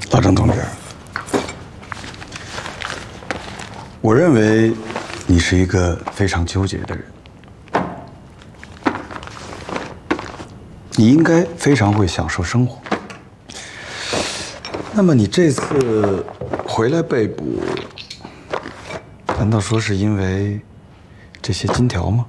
老郑同志，我认为你是一个非常纠结的人，你应该非常会享受生活。那么你这次回来被捕，难道说是因为这些金条吗？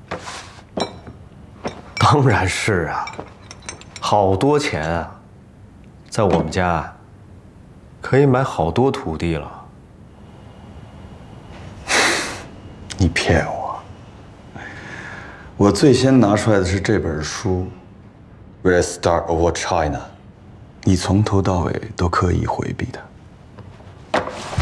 当然是啊，好多钱啊，在我们家可以买好多土地了。 你骗我！我最先拿出来的是这本书《Red Star Over China》，你从头到尾都刻意回避它。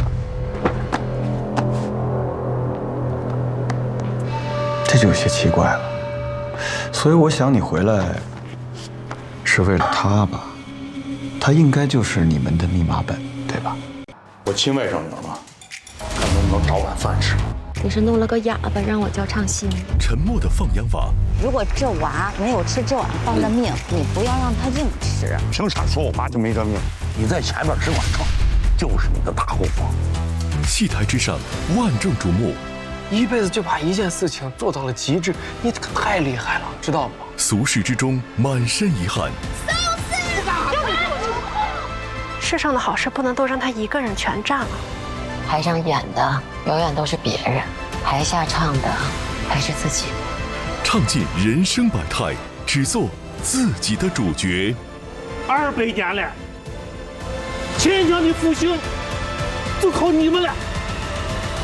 这就有些奇怪了。所以我想你回来是为了他吧？他应该就是你们的密码本，对吧？ 我亲外甥女儿嘛，看能不能找碗饭吃。 你是弄了个哑巴让我叫唱戏吗？ 沉默的放羊娃。 如果这娃没有吃这碗饭的命，你不要让他硬吃。 凭啥说我妈就没这命？你在前面只管唱，就是你的大后方。 戏台之上，万众瞩目。 一辈子就把一件事情做到了极致，你可太厉害了，知道吗？ 俗世之中满身遗憾。 世上的好事不能都让他一个人全占了。 台上演的永远都是别人，台下唱的还是自己。 唱尽人生百态，只做自己的主角。 200年了，钱江的复兴就靠你们了。